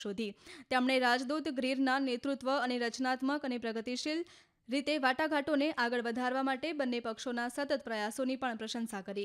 શોધી તેમણે રાજદૂત ગ્રીરના નેતૃત્વ અને રચનાત્મક અને પ્રગતિશીલ રીતે વાટાઘાટોને આગળ વધારવા માટે બંને પક્ષોના સતત પ્રયાસોની પણ પ્રશંસા કરી.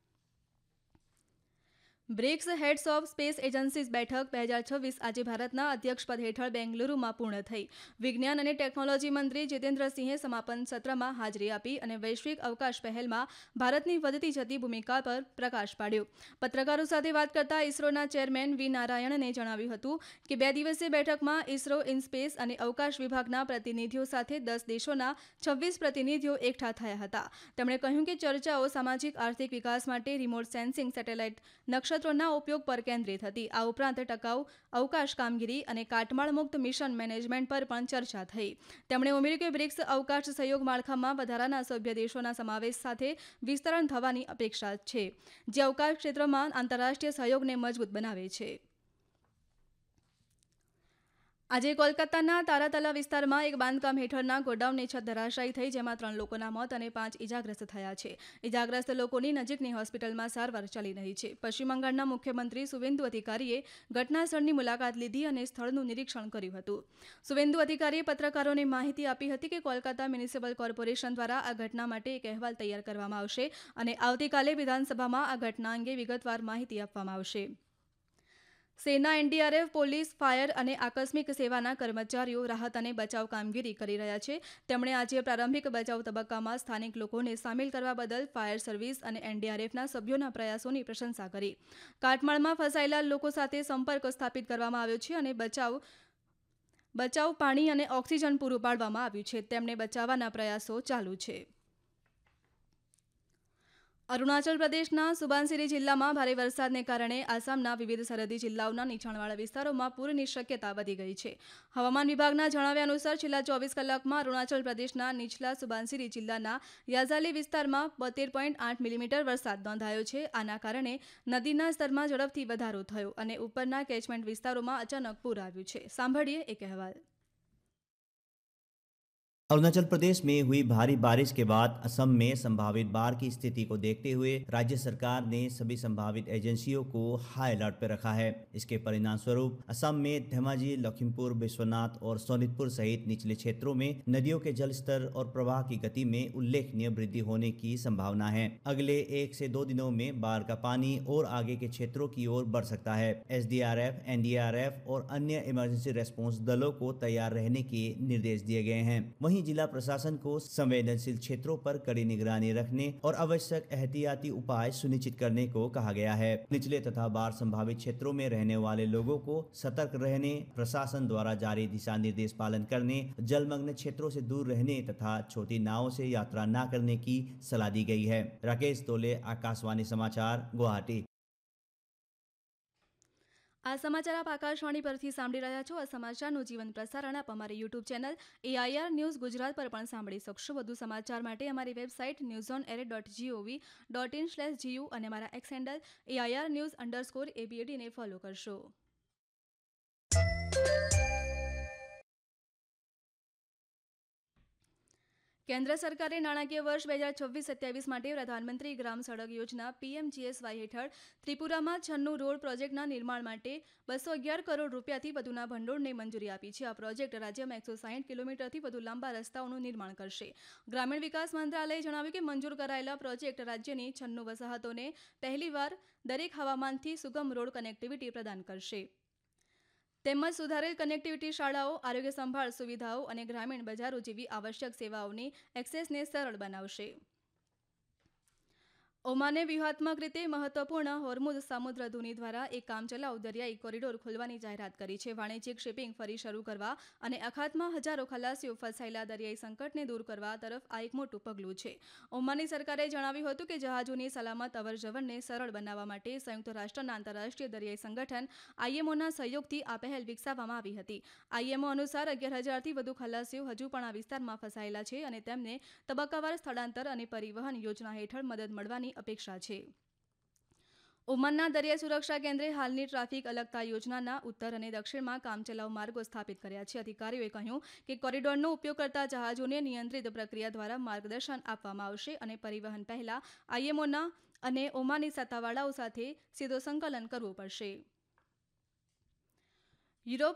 BRICS heads of space agencies બેઠક 2026 આજે ભારતના અધ્યક્ષપદ હેઠળ બેંગલુરુમાં પૂર્ણ થઈ. વિજ્ઞાન અને ટેકનોલોજી મંત્રી જીતેન્દ્રસિંહે સમાપન સત્રમાં હાજરી આપી અને વૈશ્વિક અવકાશ પહેલમાં ભારતની વધતી જતી ભૂમિકા પર પ્રકાશ પાડ્યો. પત્રકારો સાથે વાત કરતા ઇસરોના ચેરમેન વી નારાયણને જણાવ્યું હતું કે 2 દિવસીય બેઠકમાં ઇસરો, ઇનસ્પેસ અને અવકાશ વિભાગના પ્રતિનિધિઓ સાથે 10 દેશોના 26 પ્રતિનિધિઓ એકઠા થયા હતા. તેમણે કહ્યું કે ચર્ચાઓ સામાજિક આર્થિક વિકાસ માટે રિમોટ સેન્સિંગ, સેટેલાઇટ નક્ષત્રોના ઉપયોગ પર કેન્દ્રિત હતી. આ ઉપરાંત ટકાઉ અવકાશ કામગીરી અને કાટમાળ મુક્ત મિશન મેનેજમેન્ટ પર પણ ચર્ચા થઈ. તેમણે ઉમેર્યું કે બ્રિક્સ અવકાશ સહયોગ માળખામાં વધારાના સભ્ય દેશોના સમાવેશ સાથે વિસ્તરણ થવાની અપેક્ષા છે, જે અવકાશ ક્ષેત્રમાં આંતરરાષ્ટ્રીય સહયોગને મજબૂત બનાવે છે. આજે કોલકાતાના તારાતલા વિસ્તારમાં એક બાંધકામ હેઠળના ગોડાઉનની છત ધરાશાયી થઈ, જેમાં 3 લોકોના મોત અને 5 ઇજાગ્રસ્ત થયા છે. ઇજાગ્રસ્ત લોકોની નજીકની હોસ્પિટલમાં સારવાર ચાલી રહી છે. પશ્ચિમ બંગાળના મુખ્યમંત્રી સુવેન્દુ અધિકારીએ ઘટનાસ્થળની મુલાકાત લીધી અને સ્થળનું નિરીક્ષણ કર્યું હતું. સુવેન્દુ અધિકારીએ પત્રકારોને માહિતી આપી હતી કે કોલકાતા મ્યુનિસિપલ કોર્પોરેશન દ્વારા આ ઘટના માટે એક અહેવાલ તૈયાર કરવામાં આવશે અને આવતીકાલે વિધાનસભામાં આ ઘટના અંગે વિગતવાર માહિતી આપવામાં આવશે. સેના, એનડીઆરએફ, પોલીસ, ફાયર અને આકસ્મિક સેવાના કર્મચારીઓ રાહત અને બચાવ કામગીરી કરી રહ્યા છે. તેમણે આજે પ્રારંભિક બચાવ તબક્કામાં સ્થાનિક લોકોને સામેલ કરવા બદલ ફાયર સર્વિસ અને એનડીઆરએફના સભ્યોના પ્રયાસોની પ્રશંસા કરી. કાટમાળમાં ફસાયેલા લોકો સાથે સંપર્ક સ્થાપિત કરવામાં આવ્યો છે અને બચાવ પાણી અને ઓક્સિજન પૂરું પાડવામાં આવ્યું છે. તેમને બચાવવાના પ્રયાસો ચાલુ છે. અરુણાચલ પ્રદેશના સુબાનસિરી જિલ્લામાં ભારે વરસાદને કારણે આસામના વિવિધ સરહદી જિલ્લાઓના નીચાણવાળા વિસ્તારોમાં પૂરની શક્યતા વધી ગઈ છે. હવામાન વિભાગના જણાવ્યા અનુસાર છેલ્લા 24 કલાકમાં અરુણાચલ પ્રદેશના નીચલા સુબાનસિરી જિલ્લાના યાઝાલી વિસ્તારમાં 72.8 મિલીમીટર વરસાદ નોંધાયો છે. આના કારણે નદીના સ્તરમાં ઝડપથી વધારો થયો અને ઉપરના કેચમેન્ટ વિસ્તારોમાં અચાનક પૂર આવ્યું છે. સાંભળીએ એક અહેવાલ. अरुणाचल प्रदेश में हुई भारी बारिश के बाद असम में संभावित बाढ़ की स्थिति को देखते हुए राज्य सरकार ने सभी संभावित एजेंसियों को हाई अलर्ट पर रखा है. इसके परिणाम स्वरूप असम में धेमाजी, लखीमपुर, विश्वनाथ और सोनितपुर सहित निचले क्षेत्रों में नदियों के जलस्तर और प्रवाह की गति में उल्लेखनीय वृद्धि होने की संभावना है. अगले 1 से 2 दिनों में बाढ़ का पानी और आगे के क्षेत्रों की ओर बढ़ सकता है. एसडीआरएफ, एनडीआरएफ और अन्य इमरजेंसी रेस्पॉन्स दलों को तैयार रहने के निर्देश दिए गए हैं. वहीं जिला प्रशासन को संवेदनशील क्षेत्रों पर कड़ी निगरानी रखने और आवश्यक एहतियाती उपाय सुनिश्चित करने को कहा गया है. निचले तथा बाढ़ संभावित क्षेत्रों में रहने वाले लोगों को सतर्क रहने, प्रशासन द्वारा जारी दिशा निर्देश पालन करने, जलमग्न क्षेत्रों से दूर रहने तथा छोटी नावों से यात्रा न करने की सलाह दी गई है. राकेश तोले, आकाशवाणी समाचार, गुवाहाटी. આ સમાચાર આપ આકાશવાણી પરથી સાંભળી રહ્યા છો. આ સમાચારનું જીવંત પ્રસારણ આપ અમારી YouTube channel AIR news Gujarat પર પણ સાંભળી શકશો. વધુ સમાચાર માટે અમારી વેબસાઇટ newsonair.gov.in/gu અને અમારા એક્સ હેન્ડલ AIR_news_ABD ને ફોલો કરશો. કેન્દ્ર સરકારે નાણાકીય વર્ષ 2026-27 માટે પ્રધાનમંત્રી ગ્રામ સડક યોજના PMGSY હેઠળ ત્રિપુરામાં 96 રોડ પ્રોજેક્ટના નિર્માણ માટે 211 કરોડ રૂપિયાથી વધુના ભંડોળને મંજૂરી આપી છે. આ પ્રોજેક્ટ રાજ્યમાં 160 કિલોમીટરથી વધુ લાંબા રસ્તાઓનું નિર્માણ કરશે. ગ્રામીણ વિકાસ મંત્રાલયે જણાવ્યું કે મંજૂર કરાયેલા પ્રોજેક્ટ રાજ્યની 96 વસાહતોને પહેલીવાર દરેક હવામાનથી સુગમ રોડ કનેક્ટિવિટી પ્રદાન કરશે. તેમજ સુધારેલ કનેક્ટિવિટી શાળાઓ, આરોગ્ય સંભાળ સુવિધાઓ અને ગ્રામીણ બજારો જેવી આવશ્યક સેવાઓની એક્સેસને સરળ બનાવશે. ઓમાને વ્યૂહાત્મક રીતે મહત્વપૂર્ણ હોર્મુઝ સામુદ્ર ધુની દ્વારા એક કામચલાઉ દરિયાઈ કોરિડોર ખોલવાની જાહેરાત કરી છે. વાણિજ્યિક શિપિંગ ફરી શરૂ કરવા અને અખાતમાં હજારો ખલાસીઓ ફસાયેલા દરિયાઈ સંકટને દૂર કરવા તરફ આ એક મોટું પગલું છે. ઓમાનની સરકારે જણાવ્યું હતું કે જહાજોની સલામત અવરજવરને સરળ બનાવવા માટે સંયુક્ત રાષ્ટ્રના આંતરરાષ્ટ્રીય દરિયાઈ સંગઠન IMOના સહયોગથી આ પહેલ વિકસાવવામાં આવી હતી. IMO અનુસાર 11,000થી વધુ ખલાસીઓ હજુ પણ આ વિસ્તારમાં ફસાયેલા છે અને તેમને તબક્કાવાર સ્થળાંતર અને પરિવહન યોજના હેઠળ મદદ મળવાની અપેક્ષા છે. ઓમાનના દરિયાઈ સુરક્ષા કેન્દ્રે હાલની ટ્રાફિક અલગતા યોજનાના ઉત્તર અને દક્ષિણમાં કામચલાઉ માર્ગો સ્થાપિત કર્યા છે. અધિકારીઓએ કહ્યું કે કોરિડોરનો ઉપયોગ કરતા જહાજોને નિયંત્રિત પ્રક્રિયા દ્વારા માર્ગદર્શન આપવામાં આવશે અને પરિવહન પહેલા IMOના અને ઓમાની સત્તાવાળાઓ સાથે સીધો સંકલન કરવું પડશે. યુરોપ